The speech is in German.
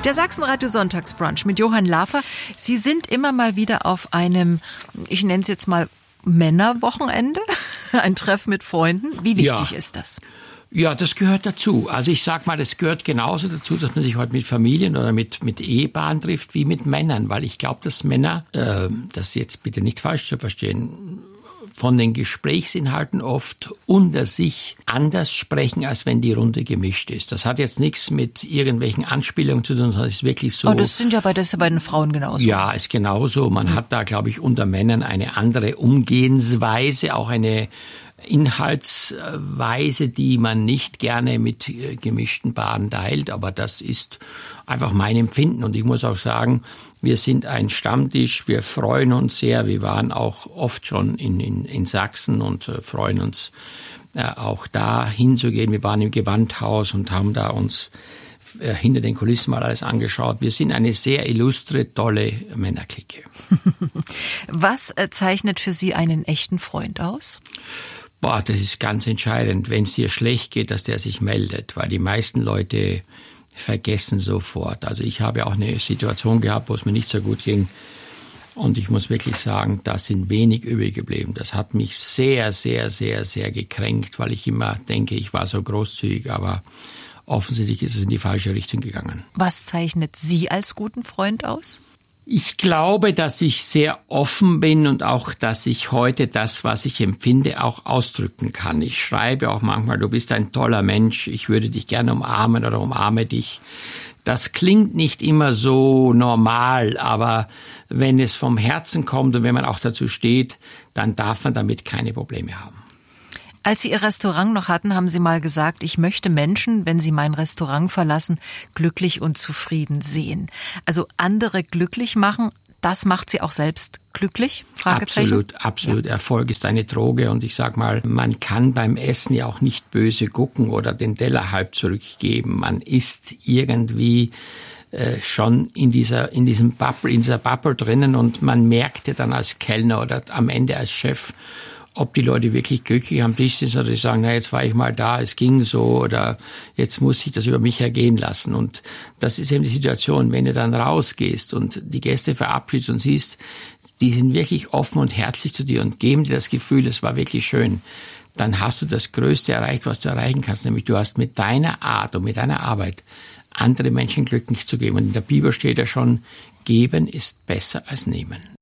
Der Sachsenradio Sonntagsbrunch mit Johann Lafer. Sie sind immer mal wieder auf einem, ich nenne es jetzt mal Männerwochenende, ein Treff mit Freunden. Wie wichtig ist das? Ja, das gehört dazu. Also ich sag mal, das gehört genauso dazu, dass man sich heute mit Familien oder mit Ehepaaren trifft wie mit Männern, weil ich glaube, dass Männer, das jetzt bitte nicht falsch zu verstehen, von den Gesprächsinhalten oft unter sich anders sprechen, als wenn die Runde gemischt ist. Das hat jetzt nichts mit irgendwelchen Anspielungen zu tun, sondern es ist wirklich so. Oh, das ist ja bei den Frauen genauso. Ja, ist genauso. Man hat da, glaube ich, unter Männern eine andere Umgehensweise, auch eine Inhaltsweise, die man nicht gerne mit gemischten Paaren teilt, aber das ist einfach mein Empfinden. Und ich muss auch sagen, wir sind ein Stammtisch, wir freuen uns sehr, wir waren auch oft schon in Sachsen und freuen uns auch da hinzugehen. Wir waren im Gewandhaus und haben da uns hinter den Kulissen mal alles angeschaut. Wir sind eine sehr illustre, tolle Männerklicke. Was zeichnet für Sie einen echten Freund aus? Das ist ganz entscheidend, wenn es dir schlecht geht, dass der sich meldet, weil die meisten Leute vergessen sofort. Also ich habe auch eine Situation gehabt, wo es mir nicht so gut ging und ich muss wirklich sagen, da sind wenig übrig geblieben. Das hat mich sehr, sehr, sehr, sehr gekränkt, weil ich immer denke, ich war so großzügig, aber offensichtlich ist es in die falsche Richtung gegangen. Was zeichnet Sie als guten Freund aus? Ich glaube, dass ich sehr offen bin und auch, dass ich heute das, was ich empfinde, auch ausdrücken kann. Ich schreibe auch manchmal, du bist ein toller Mensch, ich würde dich gerne umarmen oder umarme dich. Das klingt nicht immer so normal, aber wenn es vom Herzen kommt und wenn man auch dazu steht, dann darf man damit keine Probleme haben. Als Sie Ihr Restaurant noch hatten, haben Sie mal gesagt, ich möchte Menschen, wenn sie mein Restaurant verlassen, glücklich und zufrieden sehen. Also andere glücklich machen, das macht Sie auch selbst glücklich? Absolut. Ja. Erfolg ist eine Droge und ich sag mal, man kann beim Essen ja auch nicht böse gucken oder den Teller halb zurückgeben. Man isst irgendwie schon in dieser Bubble drinnen und man merkte dann als Kellner oder am Ende als Chef, ob die Leute wirklich glücklich am Tisch sind oder die sagen, na, jetzt war ich mal da, es ging so oder jetzt muss ich das über mich ergehen lassen. Und das ist eben die Situation, wenn du dann rausgehst und die Gäste verabschiedest und siehst, die sind wirklich offen und herzlich zu dir und geben dir das Gefühl, es war wirklich schön, dann hast du das Größte erreicht, was du erreichen kannst, nämlich du hast mit deiner Art und mit deiner Arbeit andere Menschen glücklich zu geben. Und in der Bibel steht ja schon, geben ist besser als nehmen.